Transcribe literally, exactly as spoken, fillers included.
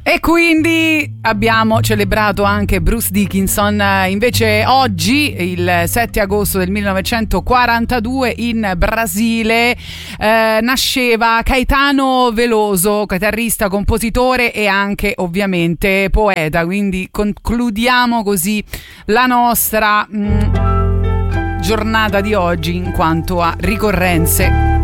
E quindi abbiamo celebrato anche Bruce Dickinson. Invece oggi, il sette agosto del millenovecentoquarantadue, in Brasile eh, nasceva Caetano Veloso, chitarrista, compositore e anche ovviamente poeta. Quindi concludiamo così la nostra mh, giornata di oggi in quanto a ricorrenze.